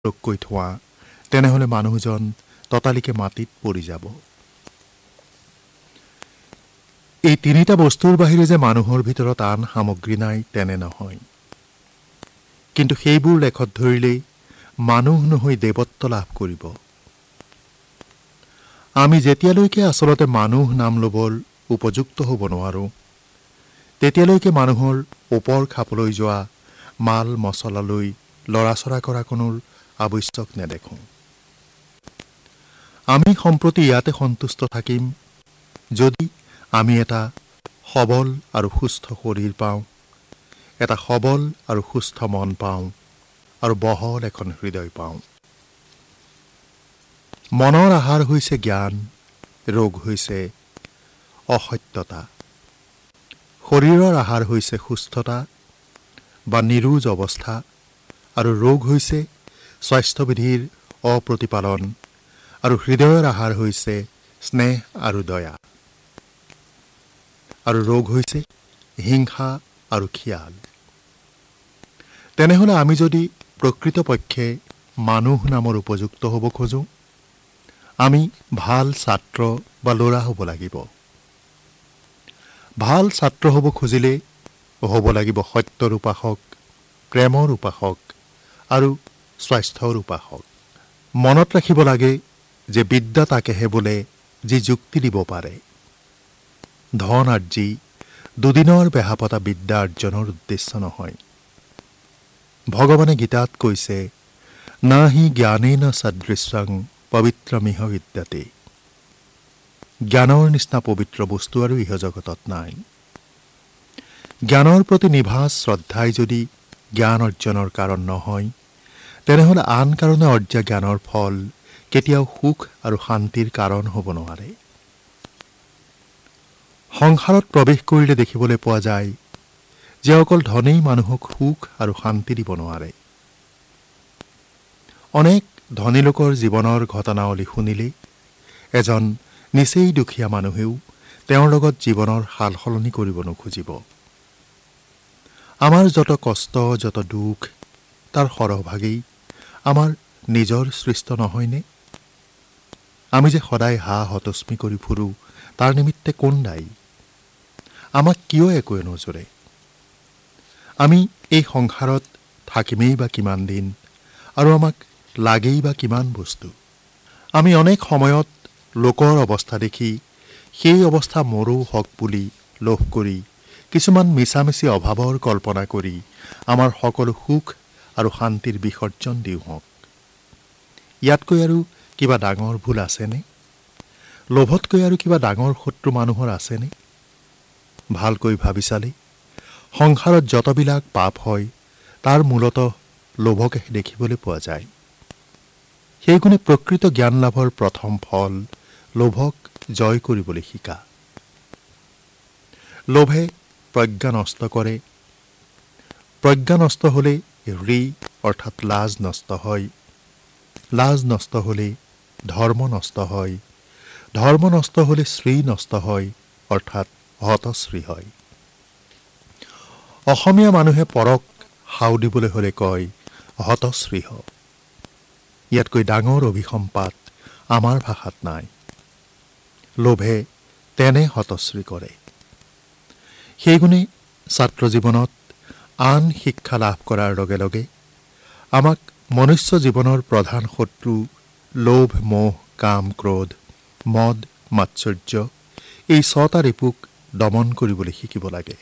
কৈ থোৱা তেনেহ'লে মানুহজন ততালিকে মাটিত পৰি যাব। এই তিনিটা বস্তুৰ বাহিৰে যে মানুহৰ ভিতৰত আন সামগ্ৰী নাই তেনে নহয়, কিন্তু সেইবোৰ লেখত ধৰিলেই মানুহ নহৈ দেৱত্ব লাভ কৰিব। আমি যেতিয়ালৈকে আচলতে মানুহ নাম ল'বৰ উপযুক্ত হ'ব নোৱাৰোঁ, তেতিয়ালৈকে মানুহৰ ওপৰ খাবলৈ যোৱা মাল মছলালৈ লৰাচৰা কৰা কোনো আৱশ্যক নেদেখোঁ। আমি সম্প্ৰতি ইয়াতে সন্তুষ্ট থাকিম যদি আমি এটা সবল আৰু সুস্থ শৰীৰ পাওঁ, এটা সবল আৰু সুস্থ মন পাওঁ আৰু বহল এখন হৃদয় পাওঁ। মনৰ আহাৰ হৈছে জ্ঞান, ৰোগ হৈছে অসত্যতা। শৰীৰৰ আহাৰ হৈছে সুস্থতা বা নিৰোজ অৱস্থা আৰু ৰোগ হৈছে স্বাস্থ্যবিধিৰ অপ্ৰতিপালন, আৰু হৃদয়ৰ আহাৰ হৈছে স্নেহ আৰু দয়া, আৰু ৰোগ হৈছে হিংসা আৰু খিয়াল। তেনেহ'লে আমি যদি প্ৰকৃতপক্ষে মানুহ নামৰ উপযুক্ত হ'ব খোজোঁ, আমি ভাল ছাত্ৰ বা ল'ৰা হ'ব লাগিব। ভাল ছাত্ৰ হ'ব খুজিলে হ'ব লাগিব সত্যৰ উপাসক, প্ৰেমৰ উপাসক আৰু স্বাস্থ্যৰ উপাসক। মনত ৰাখিব লাগে যে বিদ্যা তাকেহে বোলে যি যুক্তি দিব পাৰে। ধন আৰ্জি দুদিনৰ বেহাপতা বিদ্যা অৰ্জনৰ উদ্দেশ্য নহয়। ভগৱানে গীতাত কৈছে, নাহি জ্ঞানেন সদৃশং পবিত্ৰমিহ বিদ্যাতে। জ্ঞানৰ নিচিনা পবিত্ৰ বস্তু আৰু ইহ জগতত নাই। জ্ঞানৰ প্ৰতি নিভাজ শ্ৰদ্ধাই যদি জ্ঞান অৰ্জনৰ কাৰণ নহয়, তেনেহ'লে আন কাৰণে অৰ্জা জ্ঞানৰ ফল কেতিয়াও সুখ আৰু শান্তিৰ কাৰণ হ'ব নোৱাৰে। সংসাৰত প্ৰৱেশ কৰিলে দেখিবলৈ পোৱা যায় যে অকল ধনেই মানুহক সুখ আৰু শান্তি দিব নোৱাৰে। অনেক ধনী লোকৰ জীৱনৰ ঘটনাৱলী শুনিলে এজন নিচেই দুখীয়া মানুহেও তেওঁৰ লগত জীৱনৰ সাল সলনি কৰিব নোখুজিব। আমাৰ যত কষ্ট, যত দুখ, তাৰ সৰহভাগেই আমাৰ নিজৰ সৃষ্ট নহয়নে? আমি যে সদায় হাঁহ হতস্মি কৰি ফুৰোঁ, তাৰ নিমিত্তে কোন দায়ী? আমাক কিয় একোৱে নজৰে? আমি এই সংসাৰত থাকিমেই বা কিমান দিন, আৰু আমাক লাগেই বা কিমান বস্তু? আমি অনেক সময়ত লোকৰ অৱস্থা দেখি সেই অৱস্থা মোৰো হওক বুলি লোভ কৰি, কিছুমান মিছামিছি অভাৱৰ কল্পনা কৰি আমাৰ সকলো সুখ আৰু শান্তিৰ বিসৰ্জন দিওঁ হওক। ইয়াতকৈ আৰু কিবা ডাঙৰ ভুল আছেনে? লোভতকৈ আৰু কিবা ডাঙৰ শত্ৰু মানুহৰ আছেনে? ভালকৈ ভাবি চালে সংসাৰত যতবিলাক পাপ হয়, তাৰ মূলতঃ লোভকে দেখিবলৈ পোৱা যায়। সেইগুণে প্ৰকৃত জ্ঞান লাভৰ প্ৰথম ফল লোভক জয় কৰিবলৈ শিকা। লোভে প্ৰজ্ঞা নষ্ট কৰে। প্ৰজ্ঞা নষ্ট হ'লে হৃ অৰ্থাৎ লাজ নষ্ট হয়। লাজ নষ্ট হ'লে ধৰ্ম নষ্ট হয়। ধৰ্ম নষ্ট হ'লে শ্ৰী নষ্ট হয়, অৰ্থাৎ হতশ্ৰী হয়। অসমীয়া মানুহে পৰক হাও দিবলৈ হ'লে কয় হতশ্ৰী হ। ইয়াতকৈ ডাঙৰ অভিসম্পাত আমাৰ ভাষাত নাই। লোভে তেনে হতশ্ৰী কৰে। সেইগুণে ছাত্ৰ জীৱনত আন শিক্ষা লাভ কৰাৰ লগে লগে আমাক মনুষ্য জীৱনৰ প্ৰধান শত্ৰু লোভ, মোহ, কাম, ক্ৰোধ, মদ, মাৎসৰ্য এই ছটা ৰিপুক দমন কৰিবলৈ শিকিব লাগে।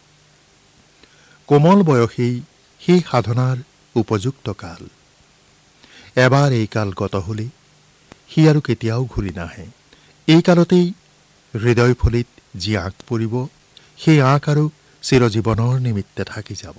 কোমল বয়সেই সেই সাধনাৰ উপযুক্ত কাল। এবাৰ এই কাল গত হ'লে সি আৰু কেতিয়াও ঘূৰি নাহে। এই কালতেই হৃদয় ফলিত যি আঁক পৰিব, সেই আঁক আৰু চিৰজীৱনৰ নিমিত্তে থাকি যাব।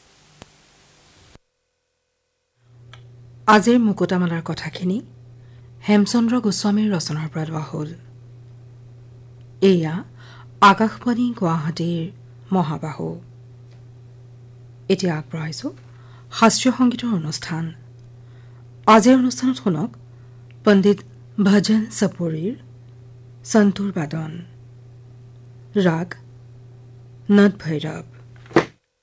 আজিৰ মুকুতামালাৰ কথাখিনি হেমচন্দ্ৰ গোস্বামীৰ ৰচনাৰ পৰা লোৱা হ'ল। এয়া আকাশবাণী গুৱাহাটীৰ মহাবাহু। এতিয়া আগবঢ়াইছোঁ শাস্ত্ৰীয় সংগীতৰ অনুষ্ঠান। আজিৰ অনুষ্ঠানত শুনক পণ্ডিত ভজন সপুৰীৰ সন্তুৰ বাদন, ৰাগ নট ভৈৰৱ।